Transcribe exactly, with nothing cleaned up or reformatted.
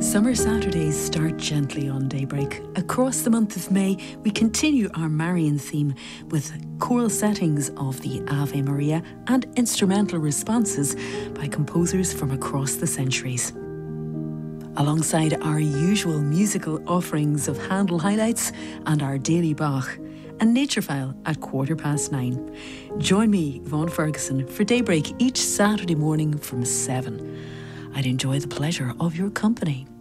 Summer Saturdays start gently on daybreak. Across the month of May, we continue our Marian theme with choral settings of the Ave Maria and instrumental responses by composers from across the centuries. Alongside our usual musical offerings of Handel highlights and our daily Bach, a nature file at quarter past nine. Join me, Yvonne Ferguson, for Daybreak each Saturday morning from seven. I'd enjoy the pleasure of your company.